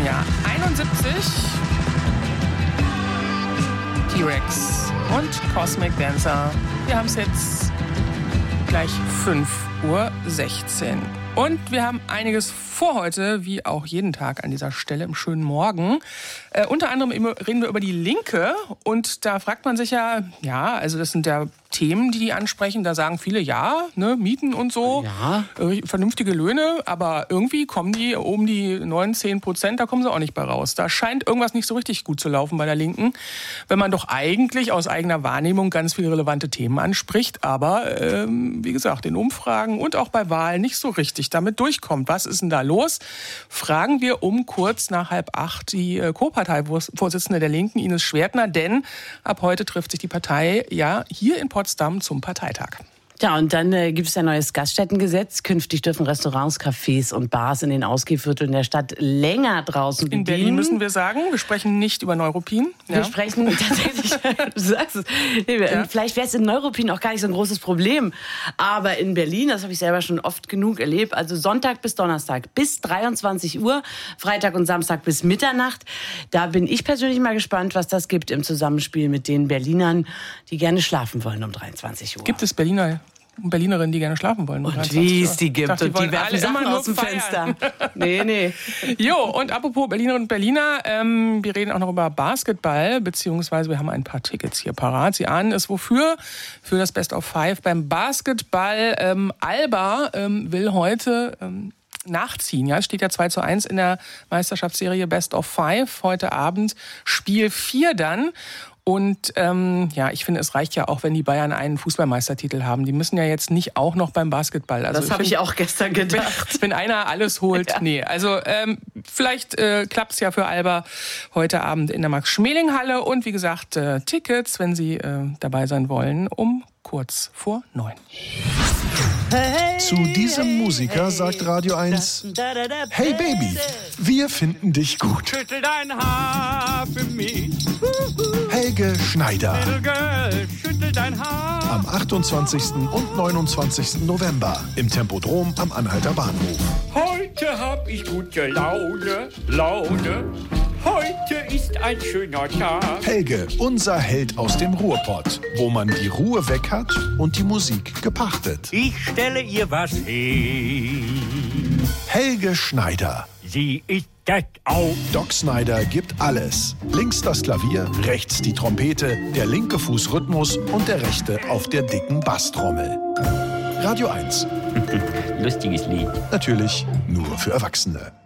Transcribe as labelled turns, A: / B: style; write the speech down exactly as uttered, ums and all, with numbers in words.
A: dem Jahr einundsiebzig. T-Rex und Cosmic Dancer. Wir haben es jetzt gleich fünf Uhr sechzehn. Und wir haben einiges vor heute, wie auch jeden Tag an dieser Stelle im schönen Morgen. Äh, unter anderem reden wir über die Linke. Und da fragt man sich ja, ja, also das sind ja Themen, die die ansprechen. Da sagen viele, ja, ne, Mieten und so,
B: ja.
A: äh, vernünftige Löhne. Aber irgendwie kommen die um die neun, zehn Prozent, da kommen sie auch nicht bei raus. Da scheint irgendwas nicht so richtig gut zu laufen bei der Linken. Wenn man doch eigentlich aus eigener Wahrnehmung ganz viele relevante Themen anspricht. Aber, ähm, wie gesagt, in Umfragen und auch bei Wahlen nicht so richtig damit durchkommt. Was ist denn da los? Fragen wir um kurz nach halb acht die äh, Co-Parteivorsitzende der Linken, Ines Schwertner, denn ab heute trifft sich die Partei ja hier in Potsdam zum Parteitag.
B: Ja, und dann äh, gibt es ein neues Gaststättengesetz. Künftig dürfen Restaurants, Cafés und Bars in den Ausgehvierteln der Stadt länger draußen bedienen.
A: In Berlin müssen wir sagen, wir sprechen nicht über Neuruppin.
B: Wir ja. sprechen tatsächlich, du sagst es, ja. vielleicht wäre es in Neuruppin auch gar nicht so ein großes Problem. Aber in Berlin, das habe ich selber schon oft genug erlebt, also Sonntag bis Donnerstag bis dreiundzwanzig Uhr, Freitag und Samstag bis Mitternacht. Da bin ich persönlich mal gespannt, was das gibt im Zusammenspiel mit den Berlinern, die gerne schlafen wollen um dreiundzwanzig Uhr.
A: Gibt es Berliner Berlinerinnen, die gerne schlafen wollen?
B: Und wie es die gibt.
A: Dachte,
B: und die, die werfen Sachen aus dem Fenster. Nee, nee.
A: Jo, und apropos Berlinerinnen und Berliner, ähm, wir reden auch noch über Basketball, beziehungsweise wir haben ein paar Tickets hier parat. Sie ahnen es wofür? Für das Best of Five beim Basketball. Ähm, Alba ähm, will heute ähm, nachziehen. Ja, es steht ja zwei zu eins in der Meisterschaftsserie Best of Five. Heute Abend Spiel vier dann. Und ähm, ja, ich finde, es reicht ja auch, wenn die Bayern einen Fußballmeistertitel haben. Die müssen ja jetzt nicht auch noch beim Basketball. Also
B: das habe ich auch gestern gedacht.
A: Wenn, wenn einer alles holt, ja. nee. Also ähm, vielleicht äh, klappt es ja für Alba heute Abend in der Max-Schmeling-Halle. Und wie gesagt, äh, Tickets, wenn Sie äh, dabei sein wollen, um kurz vor neun.
C: Hey, Zu diesem Musiker hey, sagt Radio eins, hey Baby, wir finden dich gut.
D: Schüttel dein Haar für mich.
C: Helge Schneider.
D: Little girl, schüttel dein Haar.
C: Am achtundzwanzigsten und neunundzwanzigsten November im Tempodrom am Anhalter Bahnhof.
D: Heute hab ich gute Laune, Laune. Heute ist ein schöner Tag.
C: Helge, unser Held aus dem Ruhrpott, wo man die Ruhe weg hat und die Musik gepachtet.
D: Ich stelle ihr was hin.
C: Helge Schneider.
D: Sie ist das auch.
C: Doc Snyder gibt alles. Links das Klavier, rechts die Trompete, der linke Fuß Rhythmus und der rechte auf der dicken Basstrommel. Radio eins.
D: Lustiges Lied.
C: Natürlich nur für Erwachsene.